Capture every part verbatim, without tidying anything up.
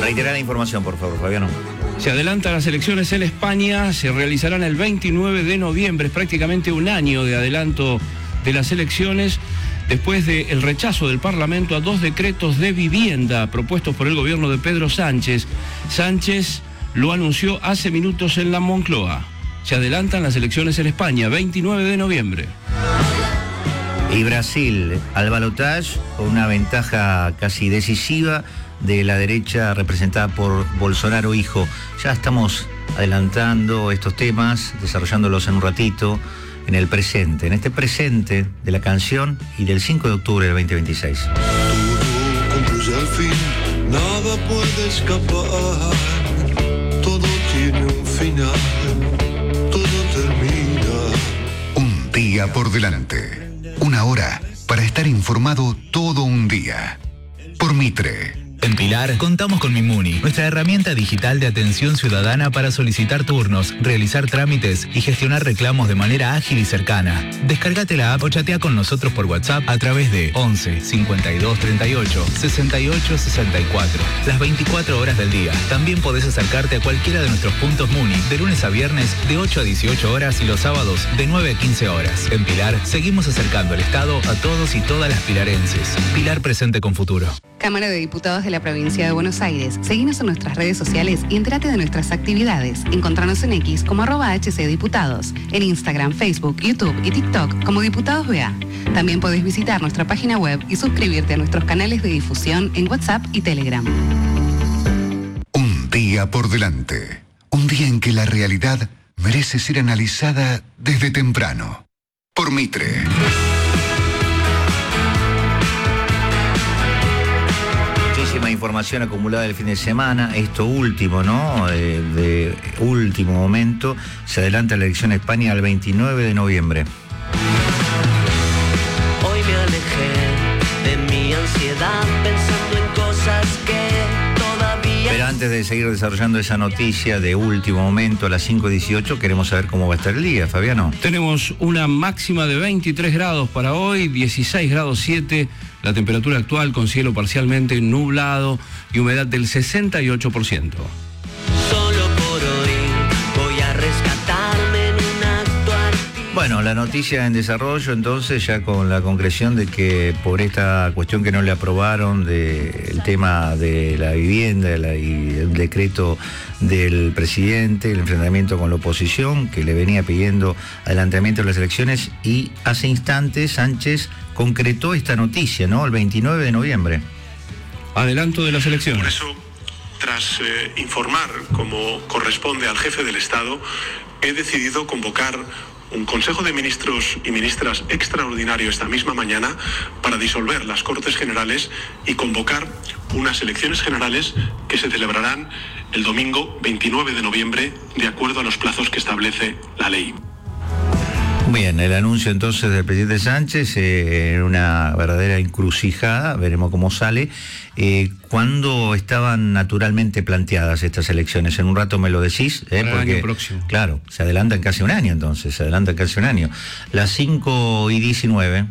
Reiterar la información, por favor, Fabiano. Se adelantan las elecciones en España, se realizarán el veintinueve de noviembre, es prácticamente un año de adelanto de las elecciones, después del rechazo del Parlamento a dos decretos de vivienda propuestos por el gobierno de Pedro Sánchez. Sánchez lo anunció hace minutos en la Moncloa. Se adelantan las elecciones en España, veintinueve de noviembre. Y Brasil, al balotaje, con una ventaja casi decisiva de la derecha representada por Bolsonaro hijo. Ya estamos adelantando estos temas, desarrollándolos en un ratito, en el presente, en este presente de la canción y del cinco de octubre del veinte veintiséis. Todo concluye al fin, nada puede escapar, todo tiene un final, todo termina. Un día por delante, una hora para estar informado todo un día. Por Mitre. En Pilar contamos con Mimuni, nuestra herramienta digital de atención ciudadana para solicitar turnos, realizar trámites y gestionar reclamos de manera ágil y cercana. Descárgate la app o chatea con nosotros por WhatsApp a través de once, cincuenta y dos, treinta y ocho, sesenta y ocho, sesenta y cuatro. Las veinticuatro horas del día. También podés acercarte a cualquiera de nuestros puntos Muni de lunes a viernes de ocho a dieciocho horas y los sábados de nueve a quince horas. En Pilar seguimos acercando el Estado a todos y todas las pilarenses. Pilar presente con futuro. Cámara de Diputados de la Provincia de Buenos Aires. Seguinos en nuestras redes sociales y entérate de nuestras actividades. Encontranos en X como arroba hcdiputados, en Instagram, Facebook, YouTube y TikTok como Diputados B A. También podés visitar nuestra página web y suscribirte a nuestros canales de difusión en WhatsApp y Telegram. Un día por delante. Un día en que la realidad merece ser analizada desde temprano. Por Mitre. Muchísima información acumulada del fin de semana. Esto último, ¿no? Eh, de último momento. Se adelanta la elección en España al veintinueve de noviembre. Hoy me alejé de mi ansiedad pensando en cosas que todavía... Pero antes de seguir desarrollando esa noticia de último momento a las cinco dieciocho, queremos saber cómo va a estar el día, Fabiano. Tenemos una máxima de veintitrés grados para hoy, dieciséis grados siete, la temperatura actual con cielo parcialmente nublado y humedad del sesenta y ocho por ciento. Solo por hoy voy a rescatarme en un acto artístico. Bueno, la noticia en desarrollo entonces ya con la concreción de que por esta cuestión que no le aprobaron del tema de la vivienda la, y el decreto del presidente, el enfrentamiento con la oposición que le venía pidiendo adelantamiento de las elecciones, y hace instantes Sánchez concretó esta noticia, ¿no? El veintinueve de noviembre. Adelanto de las elecciones. Por eso, tras eh, informar como corresponde al jefe del Estado, he decidido convocar un Consejo de Ministros y Ministras extraordinario esta misma mañana para disolver las Cortes Generales y convocar unas elecciones generales que se celebrarán el domingo veintinueve de noviembre de acuerdo a los plazos que establece la ley. Bien, el anuncio entonces del presidente Sánchez, eh, en una verdadera encrucijada, veremos cómo sale. Eh, ¿Cuándo estaban naturalmente planteadas estas elecciones? En un rato me lo decís. Eh, Para porque, el año próximo. Claro, se adelantan casi un año entonces, se adelantan casi un año. Las cinco y diecinueve.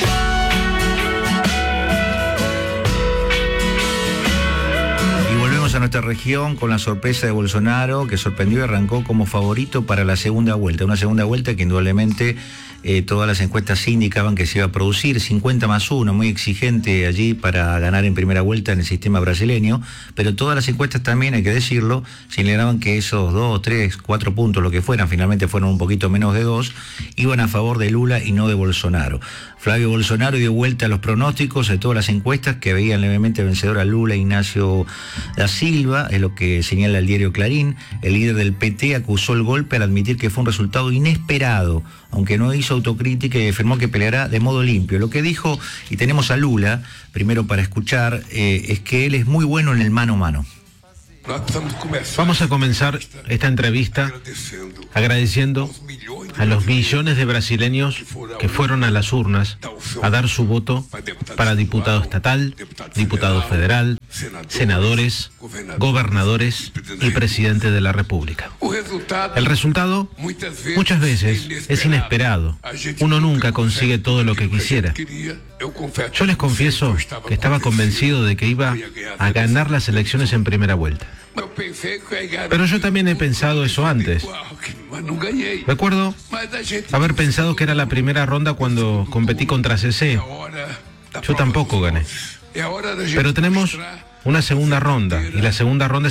A nuestra región con la sorpresa de Bolsonaro, que sorprendió y arrancó como favorito para la segunda vuelta. Una segunda vuelta que indudablemente eh, todas las encuestas sí indicaban que se iba a producir. cincuenta más uno, muy exigente allí para ganar en primera vuelta en el sistema brasileño, pero todas las encuestas también, hay que decirlo, señalaban que esos dos, tres, cuatro puntos, lo que fueran, finalmente fueron un poquito menos de dos, iban a favor de Lula y no de Bolsonaro. Flavio Bolsonaro dio vuelta a los pronósticos de todas las encuestas que veían levemente vencedor a Lula e Ignacio da Silva, es lo que señala el diario Clarín. El líder del P T acusó el golpe al admitir que fue un resultado inesperado, aunque no hizo autocrítica y afirmó que peleará de modo limpio. Lo que dijo, y tenemos a Lula, primero para escuchar, eh, es que él es muy bueno en el mano a mano. Vamos a comenzar esta entrevista agradeciendo a los millones de brasileños que fueron a las urnas a dar su voto para diputado estatal, diputado federal, senadores, gobernadores y presidente de la República. El resultado muchas veces es inesperado. Uno nunca consigue todo lo que quisiera. Yo les confieso que estaba convencido de que iba a ganar las elecciones en primera vuelta. Pero yo también he pensado eso antes. Recuerdo haber pensado que era la primera ronda cuando competí contra C C. Yo tampoco gané. Pero tenemos una segunda ronda, y la segunda ronda